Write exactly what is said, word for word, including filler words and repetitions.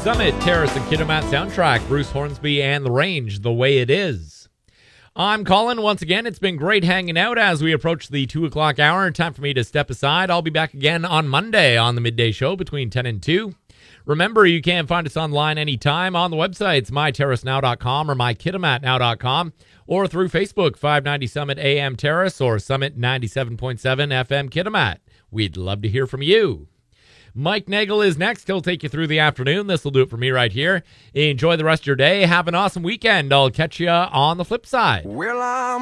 Summit, Terrace and Kitimat soundtrack, Bruce Hornsby and The Range, The Way It Is. I'm Colin. Once again, it's been great hanging out as we approach the two o'clock hour. Time for me to step aside. I'll be back again on Monday on the midday show between ten and two. Remember, you can find us online anytime on the websites, my terrace now dot com or my kitimat now dot com, or through Facebook, five ninety Summit A M Terrace or Summit ninety-seven point seven F M Kitimat. We'd love to hear from you. Mike Nagel is next. He'll take you through the afternoon. This will do it for me right here. Enjoy the rest of your day. Have an awesome weekend. I'll catch you on the flip side. Well, I'm